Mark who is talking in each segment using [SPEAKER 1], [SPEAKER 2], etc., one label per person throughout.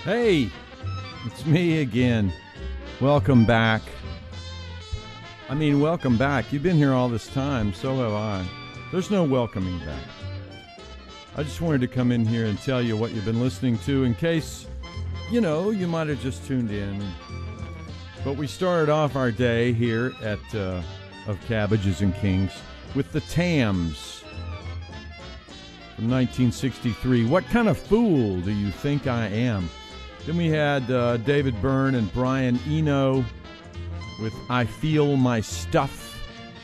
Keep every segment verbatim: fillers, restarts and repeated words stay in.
[SPEAKER 1] Hey, it's me again. Welcome back. I mean, welcome back. You've been here all this time, so have I. There's no welcoming back. I just wanted to come in here and tell you what you've been listening to in case, you know, you might have just tuned in. But we started off our day here at uh, of Cabbages and Kings with the Tams from nineteen sixty-three. What kind of fool do you think I am? Then we had uh, David Byrne and Brian Eno with I Feel My Stuff.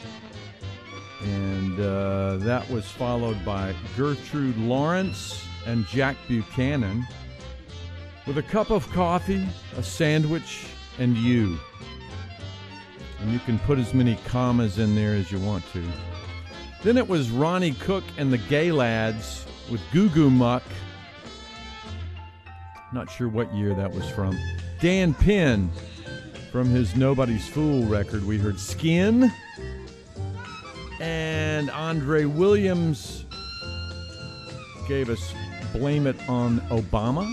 [SPEAKER 1] And uh, that was followed by Gertrude Lawrence and Jack Buchanan with A Cup of Coffee, A Sandwich, and You. And you can put as many commas in there as you want to. Then it was Ronnie Cook and the Gay Lads with Goo Goo Muck. Not sure what year that was from. Dan Penn, from his Nobody's Fool record, we heard Skin. And Andre Williams gave us Blame It on Obama.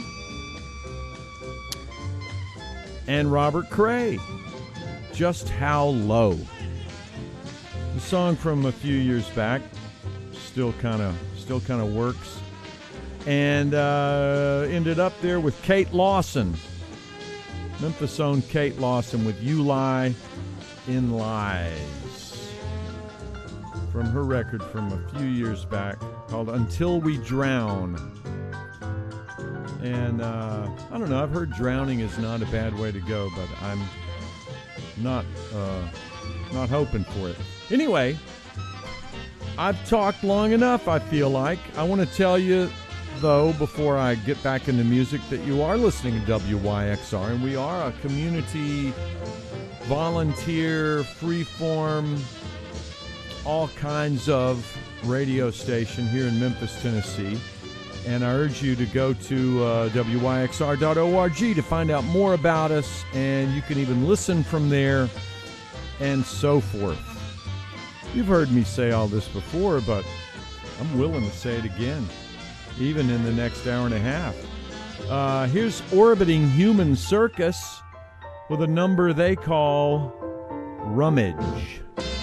[SPEAKER 1] And Robert Cray, Just How Low. The song from a few years back still kind of still kind of works. And uh, ended up there with Kate Lawson, Memphis' own Kate Lawson with You Lie in Lies, from her record from a few years back called Until We Drown. And uh, I don't know, I've heard drowning is not a bad way to go, but I'm not uh, not hoping for it. Anyway, I've talked long enough, I feel like. I want to tell you, though, before I get back into music, that you are listening to W Y X R, and we are a community, volunteer, freeform, all kinds of radio station here in Memphis, Tennessee. And I urge you to go to uh, W Y X R dot org to find out more about us, and you can even listen from there and so forth. You've heard me say all this before, but I'm willing to say it again, even in the next hour and a half. Uh, here's Orbiting Human Circus with a number they call Rummage.